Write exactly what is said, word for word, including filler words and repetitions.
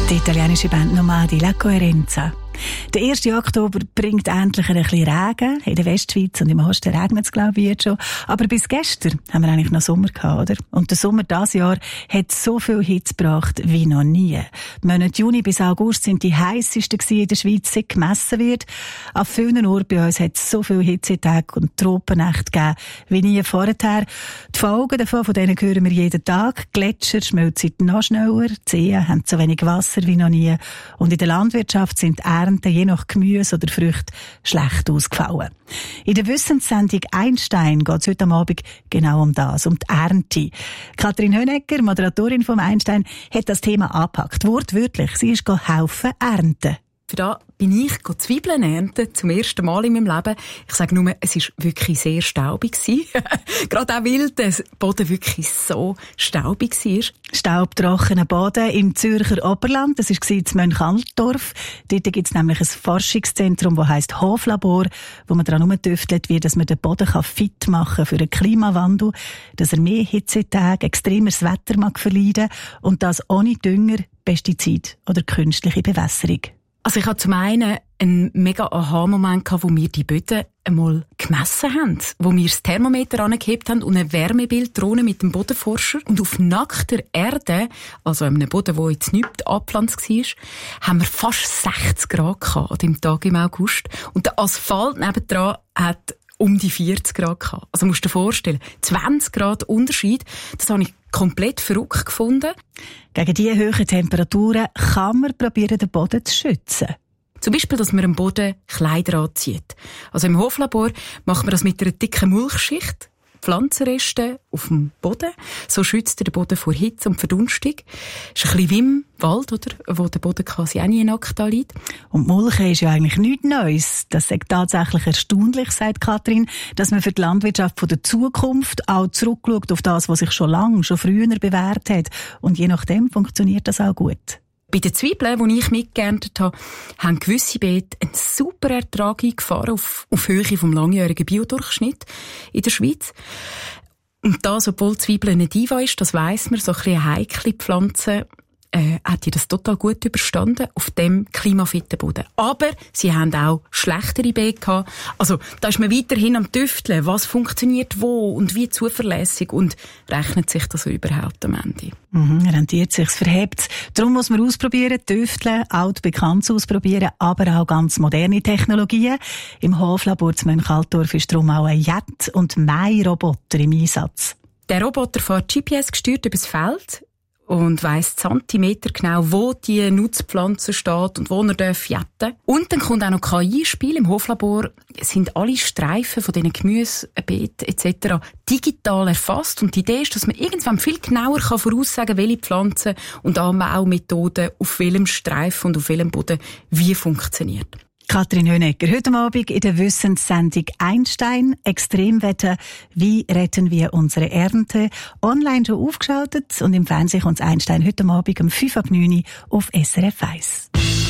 Die italienische Band Nomadi La Coerenza. Der erste Oktober bringt endlich ein bisschen Regen. In der Westschweiz und im Osten regnet es, glaube ich, jetzt schon. Aber bis gestern haben wir eigentlich noch Sommer gehabt, oder? Und der Sommer dieses Jahr hat so viel Hitze gebracht wie noch nie. Die Monate Juni bis August sind die heissesten in der Schweiz, seit gemessen wird. An vielen Orten bei uns hat es so viele Hitzetage und Tropennächte gegeben wie nie vorher. Die Folgen davon, von denen hören wir jeden Tag. Gletscher schmelzen noch schneller, die Seen haben so wenig Wasser wie noch nie. Und in der Landwirtschaft sind die je nach Gemüse oder Früchte schlecht ausgefallen. In der Wissenssendung Einstein geht es heute Abend genau um das, um die Ernte. Kathrin Hönecker, Moderatorin vom Einstein, hat das Thema angepackt. Wortwörtlich, sie ist helfen ernten. Für da bin ich Zwiebeln ernten, zum ersten Mal in meinem Leben. Ich sage nur, es war wirklich sehr staubig. Gerade auch, weil der Boden wirklich so staubig war. Staubtrockener Boden im Zürcher Oberland, das war in Mönchaldorf. Dort gibt es nämlich ein Forschungszentrum, das heisst Hoflabor, wo man daran herumtüftelt, wie dass man den Boden fit machen kann für den Klimawandel, dass er mehr Hitzetage, extremeres Wetter mag verleiden und das ohne Dünger, Pestizid oder künstliche Bewässerung. Also ich hatte zum einen einen mega Aha-Moment gehabt, wo wir die Böden einmal gemessen haben, wo wir das Thermometer angehebt haben und ein Wärmebildrohne mit dem Bodenforscher. Und auf nackter Erde, also einem Boden, der jetzt nicht abgepflanzt war, haben wir fast sechzig Grad gehabt an dem Tag im August. Und der Asphalt nebendran hat um die vierzig Grad gehabt. Also musst du dir vorstellen, zwanzig Grad Unterschied, das habe ich komplett verrückt gefunden. Gegen diese hohen Temperaturen kann man probieren, den Boden zu schützen. Zum Beispiel, dass man am Boden Kleider anzieht. Also im Hoflabor macht man das mit einer dicken Mulchschicht, Pflanzenreste auf dem Boden. So schützt der Boden vor Hitze und Verdunstung. Ist ein bisschen wie im Wald, oder? Wo der Boden quasi auch nie nackt liegt. Und Mulchen ist ja eigentlich nichts Neues. Das ist tatsächlich erstaunlich, sagt Kathrin, dass man für die Landwirtschaft von der Zukunft auch zurückschaut auf das, was sich schon lange, schon früher bewährt hat. Und je nachdem funktioniert das auch gut. Bei den Zwiebeln, die ich mitgeerntet habe, haben gewisse Beete einen super Ertrag eingefahren auf, auf Höhe vom langjährigen Biodurchschnitt in der Schweiz. Und das, obwohl Zwiebeln eine Diva ist, das weiss man, so ein bisschen eine heikle Pflanze, äh, hat die das total gut überstanden auf dem klimafitten Boden. Aber sie haben auch schlechtere Beete gehabt. Also da ist man weiterhin am Tüfteln, was funktioniert wo und wie zuverlässig und rechnet sich das überhaupt am Ende. Mhm, rentiert sich's, verhebt's. Darum muss man ausprobieren, tüfteln, altbekanntes ausprobieren, aber auch ganz moderne Technologien. Im Hoflabor zu Mönchaldorf ist darum auch ein Jet- und Mähroboter im Einsatz. Der Roboter fährt G P S gesteuert übers Feld und weiss Zentimeter genau, wo die Nutzpflanze steht und wo er darf jetten. Und dann kommt auch noch K I ins Spiel. Im Hoflabor sind alle Streifen von diesen Gemüsebeeten et cetera digital erfasst. Und die Idee ist, dass man irgendwann viel genauer kann voraussagen kann, welche Pflanzen und auch Methoden auf welchem Streifen und auf welchem Boden wie funktioniert. Kathrin Hönecker, heute Abend in der Wissenssendung Einstein, Extremwetter, wie retten wir unsere Ernte? Online schon aufgeschaltet und im Fernsehen kommt Einstein heute Abend um fünf ab neun auf S R F eins.